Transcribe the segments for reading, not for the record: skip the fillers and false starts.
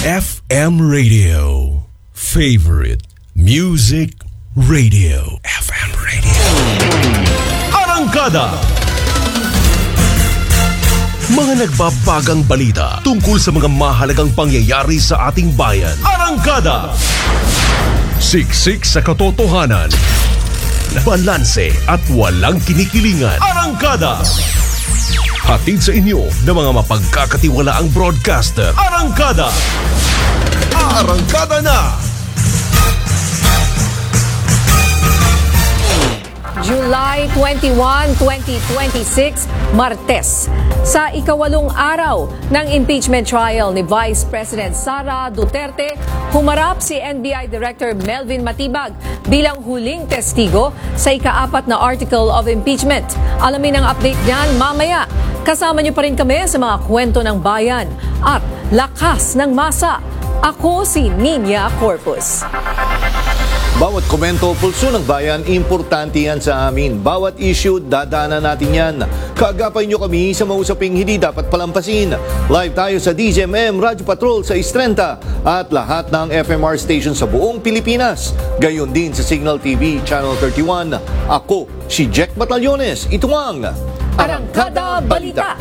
FM Radio. Favorite Music Radio. FM Radio. Arangkada. Mga nagbabagang balita tungkol sa mga mahalagang pangyayari sa ating bayan. Arangkada. Siksik sa katotohanan. Balanse at walang kinikilingan. Arangkada. Hatid sa inyo ng mga mapagkakatiwalaang broadcaster. Arangkada. Arangkada na! July 21, 2026, Martes. Sa ikawalong araw ng impeachment trial ni Vice President Sara Duterte, humarap si NBI Director Melvin Matibag bilang huling testigo sa ikaapat na article of impeachment. Alamin ang update niyan mamaya. Kasama niyo pa rin kami sa mga kwento ng bayan at lakas ng masa. Ako si Nina Corpus. Bawat komento, pulso ng bayan, importante yan sa amin. Bawat issue, dadaanan natin yan. Kaagapay nyo kami sa mausaping hindi dapat palampasin. Live tayo sa DZMM Radyo Patrol sa Istrenta at lahat ng FMR station sa buong Pilipinas. Gayon din sa Signal TV Channel 31. Ako, si Jack Batallones. Ito ang Arangkada Balita.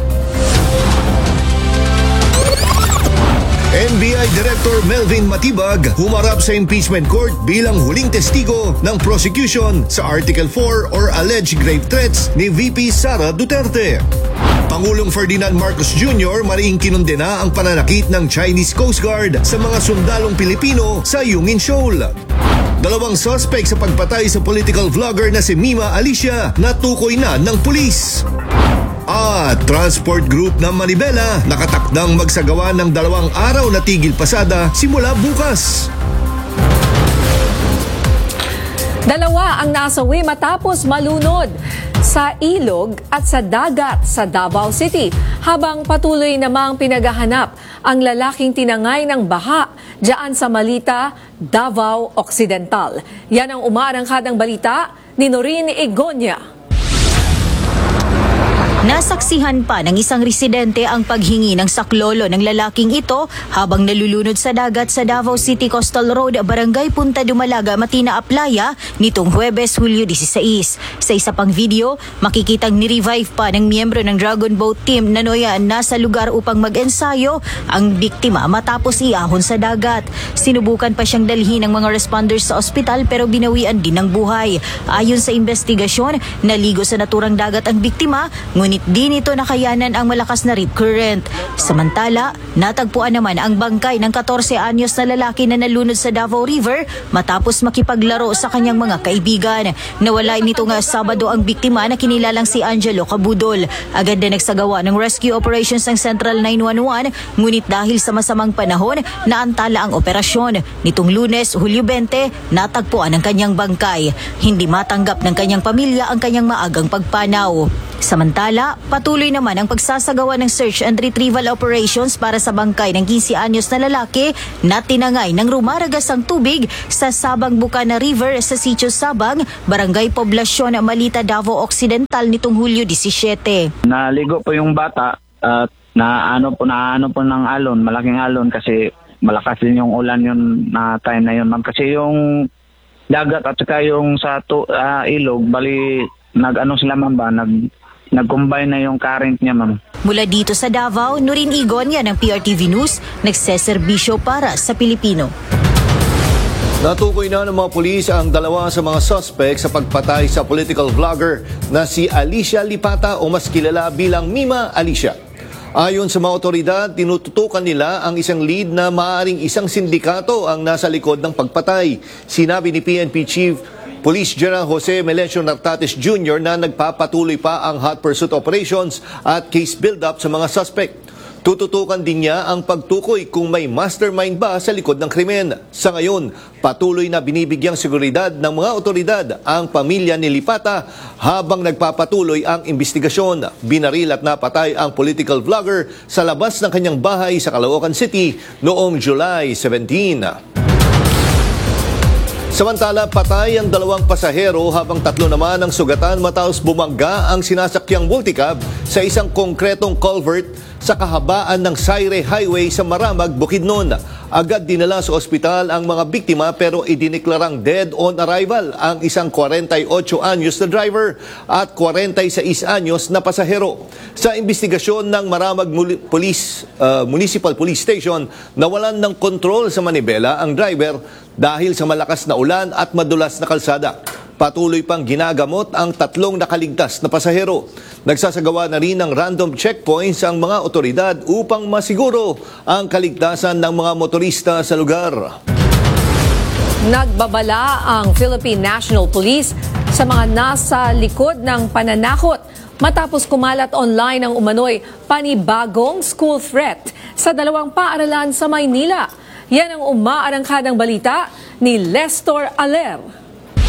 NBI Director Melvin Matibag humarap sa impeachment court bilang huling testigo ng prosecution sa Article 4 or alleged grave threats ni VP Sara Duterte. Pangulong Ferdinand Marcos Jr. mariing kinundena ang pananakit ng Chinese Coast Guard sa mga sundalong Pilipino sa Yungin Shoal. Dalawang suspect sa pagpatay sa political vlogger na si Mima Alicia natukoy na ng pulis. At Transport Group ng Manibela nakatakdang magsagawa ng 2 araw na tigil pasada simula bukas. 2 ang nasawi matapos malunod sa ilog at sa dagat sa Davao City habang patuloy namang pinaghahanap ang lalaking tinangay ng baha diyan sa Malita, Davao Occidental. Yan ang umaarangkadang balita ni Noreen Igonia. Nasaksihan pa ng isang residente ang paghingi ng saklolo ng lalaking ito habang nalulunod sa dagat sa Davao City Coastal Road, Barangay Punta Dumalaga, Matina, Aplaya nitong Huwebes, Hulyo 16. Sa isa pang video, makikitang ni-revive pa ng miyembro ng Dragon Boat Team na nasa lugar upang mag-ensayo ang biktima matapos iahon sa dagat. Sinubukan pa siyang dalhin ng mga responders sa ospital pero binawian din ng buhay. Ayon sa investigasyon, naligo sa naturang dagat ang biktima, ngunit di nito nakayanan ang malakas na rip current. Samantala, natagpuan naman ang bangkay ng 14 anyos na lalaki na nalunod sa Davao River matapos makipaglaro sa kanyang mga kaibigan. Nawala nito nga Sabado ang biktima na kinilalang si Angelo Cabudol. Agad na nagsagawa ng rescue operations ng Central 911, ngunit dahil sa masamang panahon, naantala ang operasyon. Nitong Lunes, Hulyo 20, natagpuan ang kanyang bangkay. Hindi matanggap ng kanyang pamilya ang kanyang maagang pagpanaw. Samantala, patuloy naman ang pagsasagawa ng search and retrieval operations para sa bangkay ng 15 anyos na lalaki na tinangay ng rumaragasang tubig sa Sabang Bukana River sa Sitio Sabang, Barangay Poblasyon, Malita, Davao Occidental nitong Hulyo 17. Naligo po yung bata at naano po ng alon, malaking alon kasi malakas din yung ulan yun na time na yun, ma'am. Kasi yung dagat at saka yung sa ilog, bali sila, ma'am, nag-combine na yung current niya, ma'am. Mula dito sa Davao, Noreen Igonia ng PRTV News, nagseserbisyo para sa Pilipino. Natukoy na ng mga pulis ang 2 sa mga suspect sa pagpatay sa political vlogger na si Alicia Lipata o mas kilala bilang Mima Alicia. Ayon sa mga otoridad, tinututukan nila ang isang lead na maaaring isang sindikato ang nasa likod ng pagpatay. Sinabi ni PNP Chief Police General Jose Melencio Nartates Jr. na nagpapatuloy pa ang hot pursuit operations at case build-up sa mga suspect. Tututukan din niya ang pagtukoy kung may mastermind ba sa likod ng krimen. Sa ngayon, patuloy na binibigyang seguridad ng mga otoridad ang pamilya ni Lipata habang nagpapatuloy ang investigasyon. Binaril at napatay ang political vlogger sa labas ng kanyang bahay sa Caloocan City noong July 17. Samantala, patay ang 2 pasahero habang 3 naman ang sugatan matapos bumangga ang sinasakyang multicab sa isang konkretong culvert sa kahabaan ng Sayre Highway sa Maramag, Bukidnon. Agad dinala sa ospital ang mga biktima pero idineklarang dead on arrival ang isang 48 anyos na driver at 46 anyos na pasahero. Sa investigasyon ng Maramag Municipal Police Station, nawalan ng kontrol sa manibela ang driver dahil sa malakas na ulan at madulas na kalsada. Patuloy pang ginagamot ang 3 nakaligtas na pasahero. Nagsasagawa na rin ng random checkpoints ang mga otoridad upang masiguro ang kaligtasan ng mga motorista sa lugar. Nagbabala ang Philippine National Police sa mga nasa likod ng pananakot matapos kumalat online ang umano'y panibagong school threat sa 2 paaralan sa Maynila. Yan ang umaarangkadang balita ni Lestor Aler.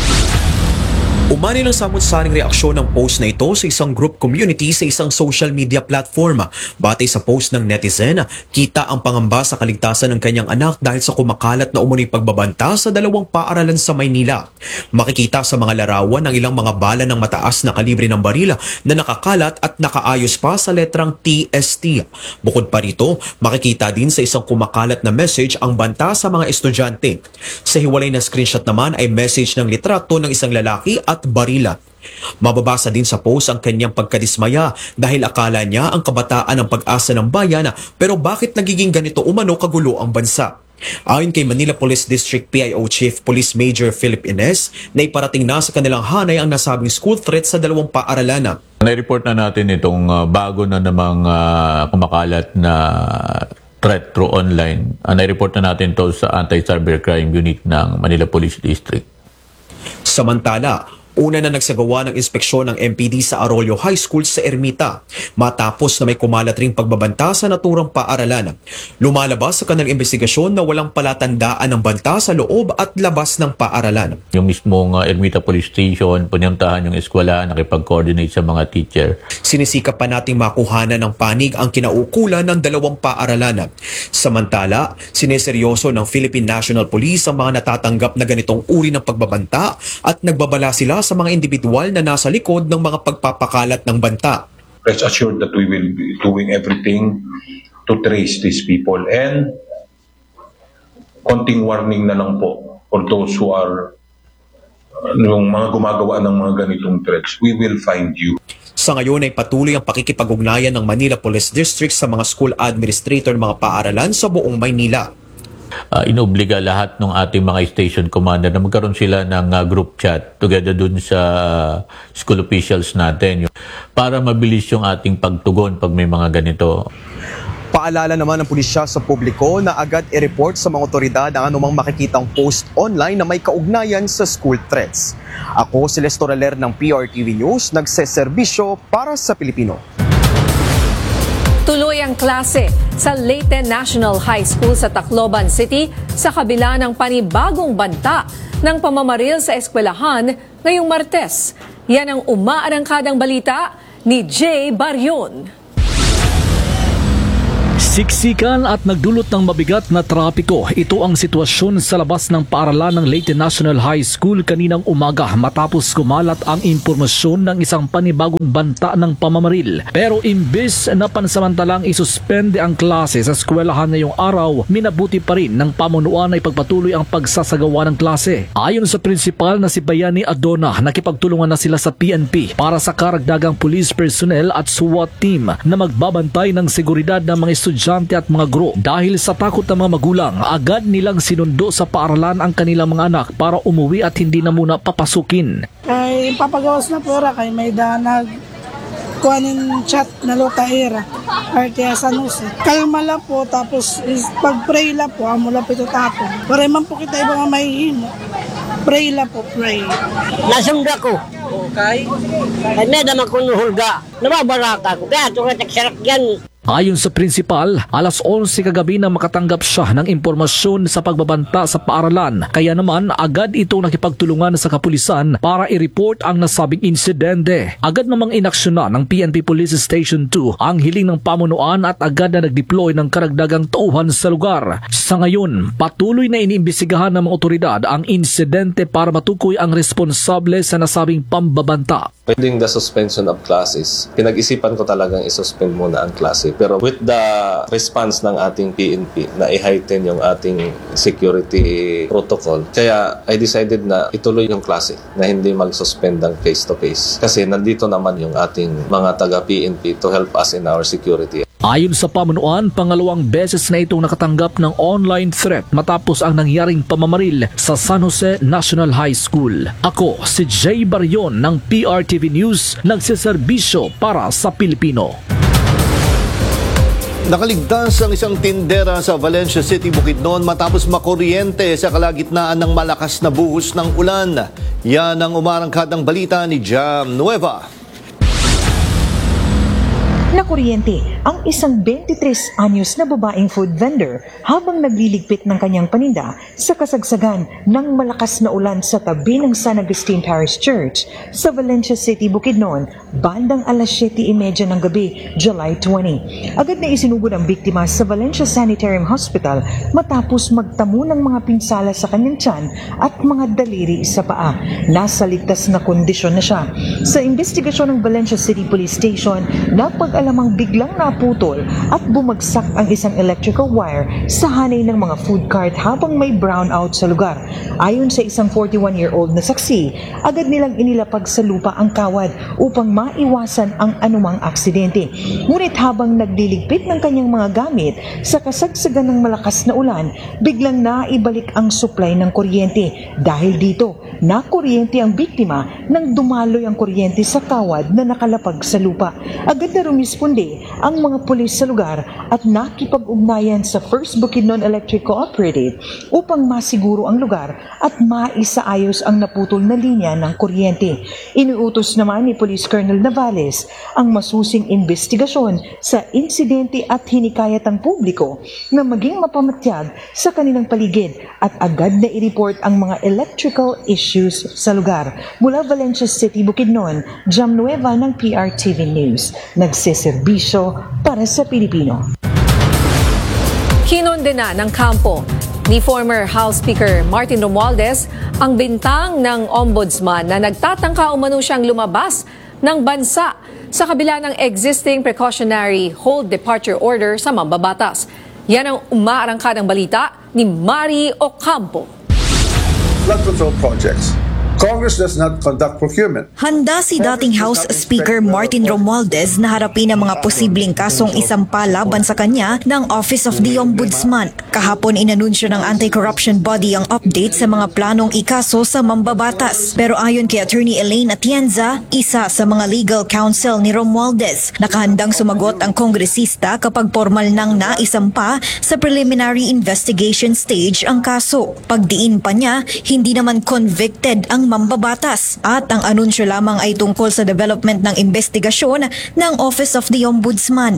Umani ng samot-saring reaksyon ng post na ito sa isang group community sa isang social media platform. Batay sa post ng netizen, kita ang pangamba sa kaligtasan ng kanyang anak dahil sa kumakalat na umuning pagbabanta sa 2 paaralan sa Maynila. Makikita sa mga larawan ng ilang mga bala ng mataas na kalibre ng barila na nakakalat at nakaayos pa sa letrang TST. Bukod pa rito, makikita din sa isang kumakalat na message ang banta sa mga estudyante. Sa hiwalay na screenshot naman ay message ng litrato ng isang lalaki at barila. Mababasa din sa post ang kanyang pagkadismaya dahil akala niya ang kabataan ang pag-asa ng bayan, pero bakit nagiging ganito umano kagulo ang bansa? Ayon kay Manila Police District PIO Chief Police Major Philip Ines, na iparating na sa kanilang hanay ang nasabing school threat sa 2 paaralan. Na-report na natin itong bago na namang kumakalat na threat through online. Na-report na natin ito sa Anti-Cybercrime Unit ng Manila Police District. Samantala, una na nagsagawa ng inspeksyon ng MPD sa Arroyo High School sa Ermita matapos na may kumalat ring pagbabanta sa naturang paaralan. Lumalabas sa kanilang investigasyon na walang palatandaan ng banta sa loob at labas ng paaralan. Yung mismong Ermita Police Station, punyamtahan yung eskwela, nakipag-coordinate sa mga teacher. Sinisikap pa nating makuhanan ng panig ang kinaukulan ng 2 paaralan. Samantala, sineseryoso ng Philippine National Police ang mga natatanggap na ganitong uri ng pagbabanta at nagbabala sila sa mga individual na nasa likod ng mga pagpapakalat ng banta. Rest assured that we will be doing everything to trace these people, and konting warning na lang po for those who are yung mga gumagawa ng mga ganitong threats. We will find you. Sa ngayon ay patuloy ang pakikipag-ugnayan ng Manila Police District sa mga school administrator ng mga paaralan sa buong Maynila. Inobliga lahat ng ating mga station commander na magkaroon sila ng group chat together dun sa school officials natin para mabilis yung ating pagtugon pag may mga ganito. Paalala naman ng pulisya sa publiko na agad i-report sa mga otoridad ang anumang makikitang post online na may kaugnayan sa school threats. Ako si Lestor Aler ng PRTV News, nagseserbisyo para sa Pilipino. Tuloy ang klase sa Leyte National High School sa Tacloban City sa kabila ng panibagong banta ng pamamaril sa eskwelahan ngayong Martes. Yan ang umaarangkadang balita ni Jay Barrion. Siksikan at nagdulot ng mabigat na trapiko. Ito ang sitwasyon sa labas ng paaralan ng Leyte National High School kaninang umaga matapos kumalat ang impormasyon ng isang panibagong banta ng pamamaril. Pero imbes na pansamantalang isuspende ang klase sa eskwelahan ngayong araw, minabuti pa rin ng pamunuan na ipagpatuloy ang pagsasagawa ng klase. Ayon sa principal na si Bayani Adona, nakipagtulungan na sila sa PNP para sa karagdagang police personnel at SWAT team na magbabantay ng seguridad ng mga estudyante at mga guro. Dahil sa takot ng mga magulang, agad nilang sinundo sa paaralan ang kanilang mga anak para umuwi at hindi na muna papasukin. Kay papagawas na pora kay may danag kuhanin chat na lotaera Artea San Jose. Kalma po tapos pag-pray la po amo la pito tapon. Pare man po kita ibang mahihimo. Pray la po, pray. Nasunda ko. Okay. Ay may naman ko hulga. Nababaraka ko. Kaya ito kataksarak yan. Ayon sa principal, alas 11 kagabi na makatanggap siya ng impormasyon sa pagbabanta sa paaralan. Kaya naman agad itong nakipagtulungan sa kapulisan para i-report ang nasabing insidente. Agad namang inaksyonan ng PNP Police Station 2 ang hiling ng pamunuan at agad na nag-deploy ng karagdagang tauhan sa lugar. Sa ngayon, patuloy na iniimbestigahan ng mga otoridad ang insidente para matukoy ang responsable sa nasabing pambabanta. During the suspension of classes, pinag-isipan ko talagang isuspend muna ang klase Pero with the response ng ating PNP na i-heighten yung ating security protocol, kaya I decided na ituloy yung klase na hindi mag-suspend ng face-to-face. Kasi nandito naman yung ating mga taga-PNP to help us in our security. Ayon sa pamunuan, pangalawang beses na itong nakatanggap ng online threat matapos ang nangyaring pamamaril sa San Jose National High School. Ako si Jay Barion ng PRTV News, nagseserbisyo para sa Pilipino. Nakaligtas ang isang tindera sa Valencia City, Bukidnon matapos makuryente sa kalagitnaan ng malakas na buhos ng ulan. Yan ang umarangkadang balita ni Jam Nueva. Nakuryente ang isang 23 anyos na babaeng food vendor habang nagliligpit ng kanyang paninda sa kasagsagan ng malakas na ulan sa tabi ng San Agustin Parish Church sa Valencia City, Bukidnon, bandang alas 7:30 ng gabi, July 20. Agad na isinugod ang biktima sa Valencia Sanitarium Hospital matapos magtamo ng mga pinsala sa kanyang tiyan at mga daliri sa paa. Nasa ligtas na kondisyon na siya. Sa investigasyon ng Valencia City Police Station, napag-alamang biglang naputol at bumagsak ang isang electrical wire sa hanay ng mga food cart habang may brownout sa lugar. Ayon sa isang 41-year-old na saksi, agad nilang inilapag sa lupa ang kawad upang maiwasan ang anumang aksidente. Ngunit habang nagliligpit ng kanyang mga gamit sa kasagsagan ng malakas na ulan, biglang naibalik ang supply ng kuryente. Dahil dito, nakuryente ang biktima nang dumaloy ang kuryente sa kawad na nakalapag sa lupa. Agad na rumisponde ang mga pulis sa lugar at nakipag-ugnayan sa First Bukidnon Electric Cooperative upang masiguro ang lugar at maisaayos ang naputol na linya ng kuryente. Iniutos naman ni Police Colonel Navales ang masusing investigasyon sa insidente at hinikayat ang publiko na maging mapamatyag sa kanilang paligid at agad na i-report ang mga electrical issues sa lugar. Mula Valencia City, Bukidnon, Jam Nueva ng PRTV News. Nagseserbisyo para sa Pilipino. Kinondena ng kampo ni former House Speaker Martin Romualdez ang bintang ng ombudsman na nagtatangka umano siyang lumabas ng bansa sa kabila ng existing precautionary hold departure order sa mambabatas. Yan ang umaarangkadang balita ni Mari Ocampo. Flood control projects. Congress does not conduct procurement. Handa si dating House Speaker Martin Romualdez na harapin ang mga posibleng kasong isampa laban sa kanya ng Office of the Ombudsman. Kahapon inanunsyo ng anti-corruption body ang update sa mga planong ikaso sa mambabatas. Pero ayon kay Attorney Elaine Atienza, isa sa mga legal counsel ni Romualdez, nakahandang sumagot ang kongresista kapag formal nang naisampa sa preliminary investigation stage ang kaso. Pagdiin pa niya, hindi naman convicted ang mambabatas at ang anunsyo lamang ay tungkol sa development ng investigasyon ng Office of the Ombudsman.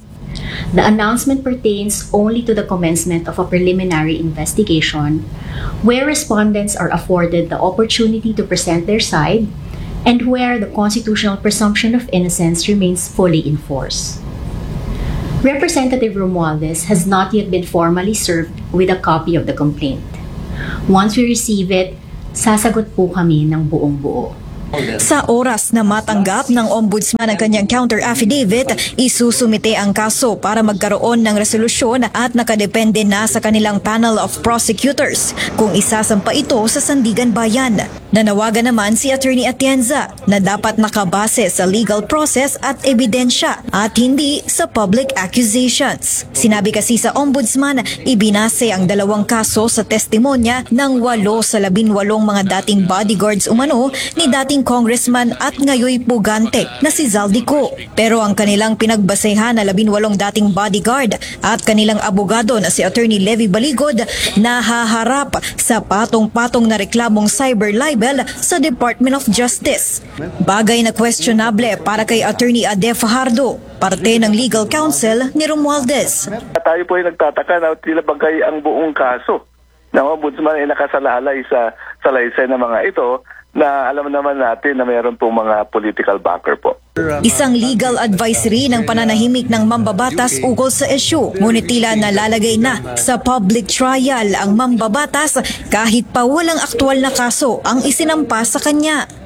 The announcement pertains only to the commencement of a preliminary investigation where respondents are afforded the opportunity to present their side and where the constitutional presumption of innocence remains fully in force. Representative Romualdez has not yet been formally served with a copy of the complaint. Once we receive it, sasagot po kami ng buong buo. Sa oras na matanggap ng ombudsman ang kanyang counter-affidavit, isusumite ang kaso para magkaroon ng resolusyon at nakadepende na sa kanilang panel of prosecutors kung isasampa ito sa Sandigan Bayan. Nanawagan naman si Attorney Atienza na dapat nakabase sa legal process at ebidensya at hindi sa public accusations. Sinabi kasi sa ombudsman, ibinase ang dalawang kaso sa testimonya ng 8 sa 18 mga dating bodyguards umano ni dating congressman at ngayoy pugante na si Zaldico. Pero ang kanilang pinagbasehan na 18 dating bodyguard at kanilang abogado na si Attorney Levi Baligod nahaharap sa patong-patong na reklamong cyber libel sa Department of Justice. Bagay na questionable para kay Attorney Ade Fajardo, parte ng legal counsel ni Romualdez. Tayo po ay nagtataka na tila bagay ang buong kaso ng ombudsman ay nakasalalay sa salaysay ng mga ito na alam naman natin na mayroon pong mga political backer po. Isang legal advisory ng pananahimik ng mambabatas ukol sa issue. Ngunit tila nalalagay na sa public trial ang mambabatas kahit pa walang aktwal na kaso ang isinampa sa kanya.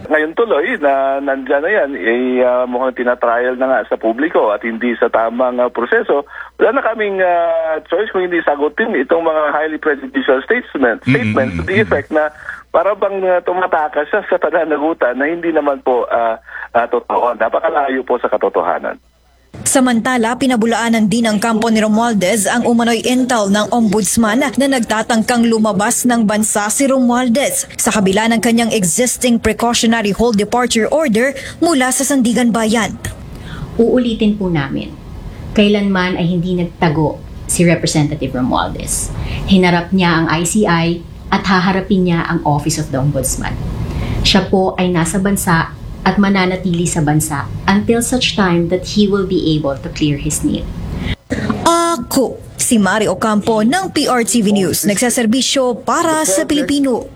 Ngayon tuloy na nandyan na yan, mukhang tinatrial na nga sa publiko at hindi sa tamang proseso, wala na kaming choice kung hindi sagutin itong mga highly prejudicial statements to the effect na para bang tumatakas siya sa pananagutan na hindi naman po totoo. Napakalayo po sa katotohanan. Samantala, pinabulaanan din ng kampo ni Romualdez ang umano'y intel ng ombudsman na nagtatangkang lumabas ng bansa si Romualdez sa kabila ng kanyang existing precautionary hold departure order mula sa Sandigan Bayan. Uulitin po namin, kailanman ay hindi nagtago si Representative Romualdez. Hinarap niya ang ICI at haharapin niya ang Office of the Ombudsman. Siya po ay nasa bansa at mananatili sa bansa until such time that he will be able to clear his name. Ako, si Mari Ocampo ng PRTV News, nagsaserbisyo para sa Pilipino.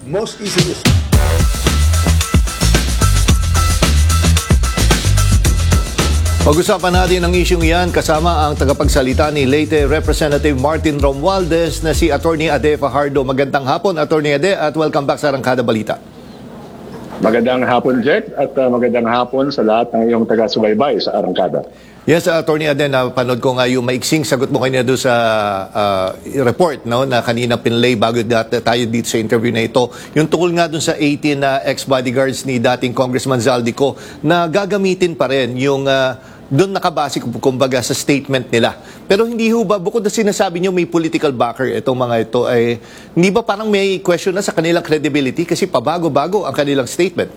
Pag-usapan natin ang isyong iyan kasama ang tagapagsalita ni Leyte Representative Martin Romualdez na si Attorney Ade Fajardo. Magandang hapon, Attorney Ade, at welcome back sa Arangkada Balita. Magandang hapon, Jack, at magandang hapon sa lahat ng iyong taga-subaybay sa Arangkada. Yes, Attorney Aden, napanood ko nga yung maiksing sagot mo kanina doon sa report na kanina pinlay bago tayo dito sa interview na ito. Yung tungkol nga doon sa 18 ex-bodyguards ni dating Congressman Zaldico na gagamitin pa rin yung doon nakabase kumbaga sa statement nila. Pero hindi ho ba, bukod na sinasabi nyo may political backer itong mga ito, ay hindi ba parang may question na sa kanilang credibility kasi pabago-bago ang kanilang statement?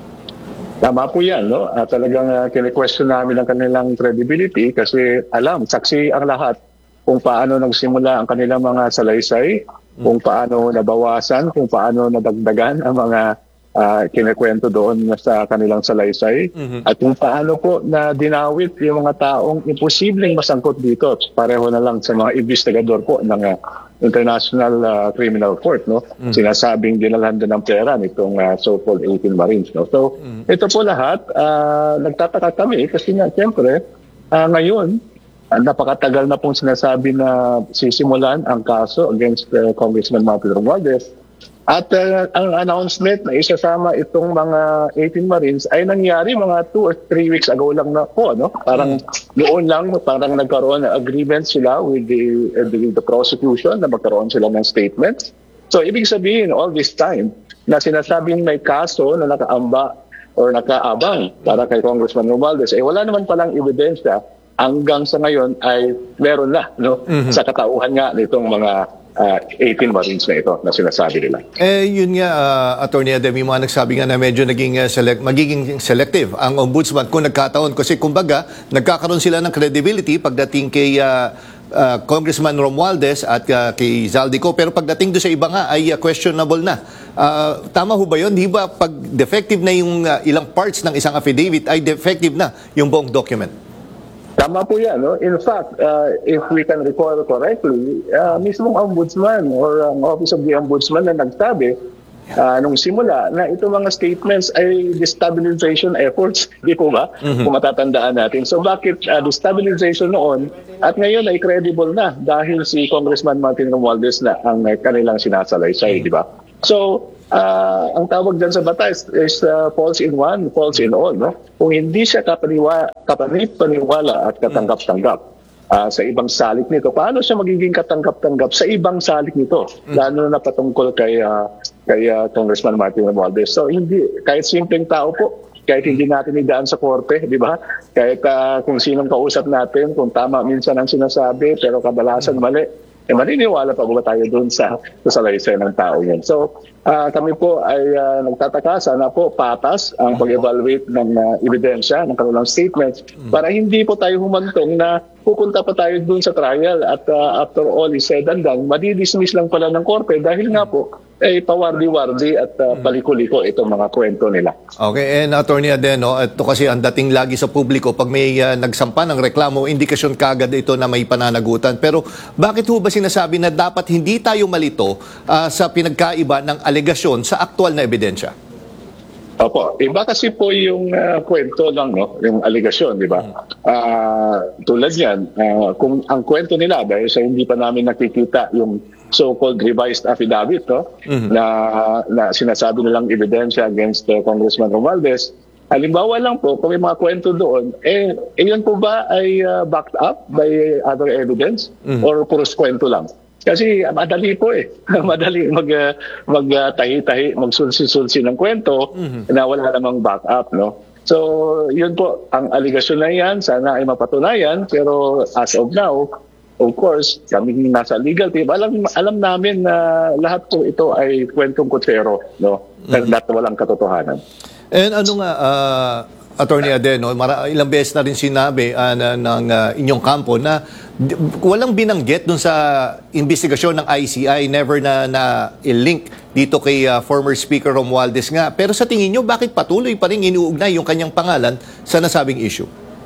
Tama po yan, no? Talagang kine-question namin ang kanilang credibility kasi saksi ang lahat kung paano nagsimula ang kanilang mga salaysay, kung paano nabawasan, kung paano nadagdagan ang mga kinikwento doon sa kanilang salaysay, at kung paano po na dinawit yung mga taong imposibleng masangkot dito. Pareho na lang sa mga investigador po ng International Criminal Court, no? Sinasabing dinalhan din ng pera nitong so-called 18 Marines, no? So, ito po lahat, nagtataka kami kasi nga, siyempre, ngayon, napakatagal na pong sinasabi na sisimulan ang kaso against Congressman Martin Romualdez. At ang announcement na isasama itong mga 18 Marines ay nangyari mga 2 or 3 weeks ago lang na po, no? Parang noon lang, parang nagkaroon ng agreement sila with the prosecution na magkaroon sila ng statements. So, ibig sabihin, all this time, na sinasabing may kaso na nakaamba or nakaabang para kay Congressman Romualdez, wala naman palang ebidensya hanggang sa ngayon ay meron na, no? Sa katauhan nga nitong mga 18 Marines na ito na sinasabi nila. Yun nga, Attorney Adem, yung mga nagsabi nga na medyo magiging selective ang ombudsman kung nagkataon. Kasi kumbaga, nagkakaroon sila ng credibility pagdating kay Congressman Romualdez at kay Zaldico. Pero pagdating doon sa iba nga ay questionable na. Tama ho ba yun? Di ba pag defective na yung ilang parts ng isang affidavit ay defective na yung buong document? Tama po yan, no? In fact, if we can recall correctly, mismong ombudsman or ang Office of the Ombudsman na nagsabi nung simula na itong mga statements ay destabilization efforts, di po ba? Kung matatandaan natin. So bakit destabilization noon at ngayon ay credible na dahil si Congressman Martin Romualdez na ang kanilang sinasalaysay, di ba? So, ang tawag dyan sa batas is false in one, false in all, no? Kung hindi siya kapanipaniwala at katanggap-tanggap sa ibang salik nito, paano siya magiging katanggap-tanggap sa ibang salik nito? Lalo na patungkol kay Congressman Martin Romualdez. So, hindi, kahit simpleng tao po, kahit hindi natin idaan sa korte, di ba? Kahit kung sinong kausap natin, kung tama minsan ang sinasabi, pero kadalasan mali, maniniwala pa ba tayo doon sa salaysay ng tao yan? So, kami po ay nagtataka, sana po patas ang pag-evaluate ng ebidensya, ng kanilang statements, para hindi po tayo humantong na pupunta pa tayo doon sa trial at after all is said and done, madidismiss lang pala ng korte dahil nga po, pawardi-wardi at paliko-liko itong mga kwento nila. Okay, and Attorney Adeno, ito kasi ang dating lagi sa publiko, pag may nagsampa ng reklamo, indikasyon kagad ito na may pananagutan. Pero bakit ho ba sinasabi na dapat hindi tayo malito sa pinagkaiba ng alegasyon sa aktual na ebidensya? Opo, iba kasi po yung kwento lang, no? Yung aligasyon, di ba? Tulad yan, kung ang kwento nila, dahil sa hindi pa namin nakikita yung so-called revised affidavit, no? Na sinasabi nilang ebidensya against Congressman Romualdez, halimbawa lang po, kung may mga kwento doon, yun po ba ay backed up by other evidence or puros kwento lang? Kasi madali po madali magtahi-tahi, magsulsi-sulsi ng kwento na wala namang backup, no? So, yun po, ang aligasyon na yan, sana ay mapatunayan, pero as of now, of course, kami nasa legal team, alam namin na lahat po ito ay kwentong kutsero, no? At walang katotohanan. And ano nga, Attorney Adeno, ilang beses na rin sinabi ng inyong kampo na walang binanggit dun sa investigasyon ng ICI, never na i-link dito kay former Speaker Romualdez nga. Pero sa tingin nyo, bakit patuloy pa rin inuugnay yung kanyang pangalan sa nasabing issue?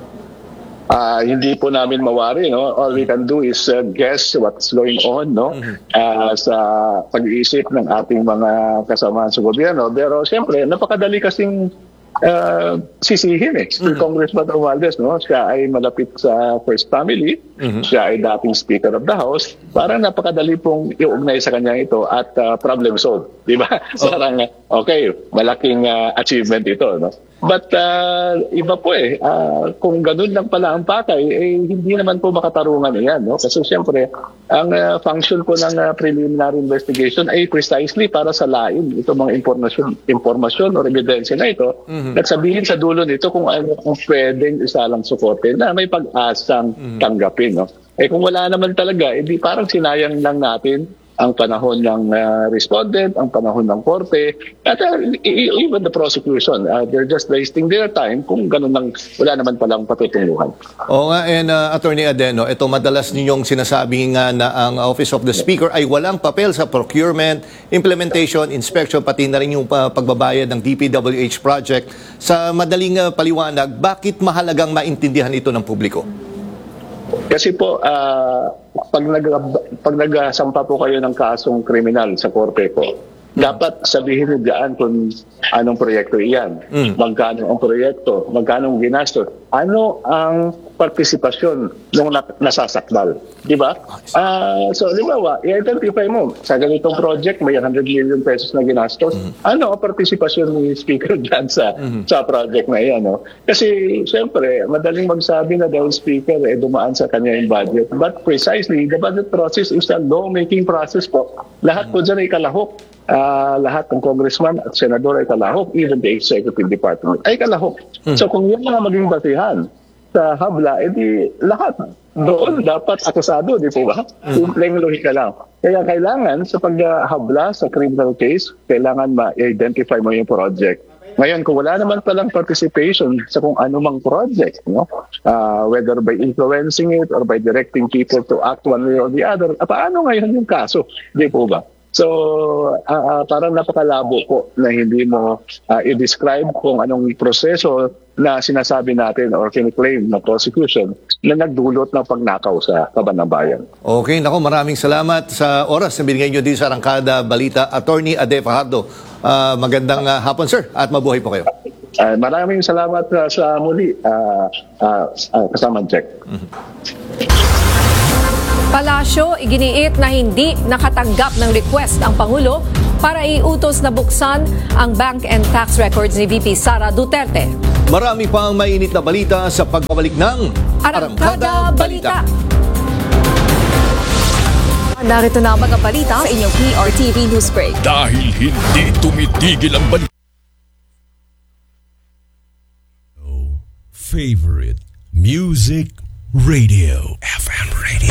Hindi po namin mawari, no? All we can do is guess what's going on, no? Sa pag-iisip ng ating mga kasamahan sa gobyerno. Pero siyempre, napakadali kasing sisihin Congressman Romualdez, no? Siya ay malapit sa First Family, siya ay dating Speaker of the House, parang napakadali pong iugnay sa kanya ito at problem solved, di ba? Parang, okay, malaking achievement ito, no? But iba po kung ganun lang pala ang pakay, hindi naman po makatarungan yan, no? Kasi siyempre, ang function po ng preliminary investigation ay precisely para salain itong mga impormasyon o ebidensya na ito at sabihin sa dulo nito kung ano kung pwedeng isalang suporte na may pag-asang tanggapin, no? Kung wala naman talaga, di parang sinayang lang natin ang panahon ng respondent, ang panahon ng korte, at even the prosecution. They're just wasting their time kung ganun lang, wala naman palang patutunguhan. Oo nga, and Attorney Adeno, ito madalas ninyong sinasabi nga na ang Office of the Speaker ay walang papel sa procurement, implementation, inspection, pati na rin yung pagbabayad ng DPWH project. Sa madaling paliwanag, bakit mahalagang maintindihan ito ng publiko? Kasi po, pag nagsampa po kayo ng kasong kriminal sa korte ko, dapat sabihin niyo dyan kung anong proyekto iyan, magkano ang proyekto, magkano ang ginastos, ano ang partisipasyon ng nasasakdal. Di ba? So, di ba, i-identify mo, sa ganitong project, may 100 million pesos na ginastos. Ano ang partisipasyon ni Speaker dyan sa project na iyan? No? Kasi, siyempre, madaling magsabi na dahil Speaker, dumaan sa kanya yung budget. But precisely, the budget process is a law-making process po. Lahat po dyan ay kalahok. Lahat ng congressman at senador ay kalahok, even the executive department ay kalahok. So kung yun mga maging basihan sa habla, edi lahat doon dapat akusado, di po ba? Simpleng lohika lang. Kaya kailangan sa paghabla sa criminal case, kailangan ma-identify mo yung project. Ngayon, kung wala naman palang participation sa kung anumang project, no? Whether by influencing it or by directing people to act one way or the other, paano ngayon yung kaso? Di po ba? So, parang napakalabo po na hindi mo i-describe kung anong proseso na sinasabi natin or kiniklaim na prosecution na nagdulot ng pagnakaw sa kaban ng bayan. Okay, nako, maraming salamat sa oras na binigay nyo din sa Arangkada Balita. Attorney Ade Fajardo, magandang hapon sir at mabuhay po kayo. Maraming salamat sa muli, kasama Jack. Palasyo, iginiit na hindi nakatanggap ng request ang Pangulo para iutos na buksan ang bank and tax records ni VP Sara Duterte. Marami pang mainit na balita sa pagbabalik ng Arangkada Balita. Narito na ang mga balita sa inyong PRTV News Break. Dahil hindi tumitigil ang balita. Favorite Music Radio. FM Radio.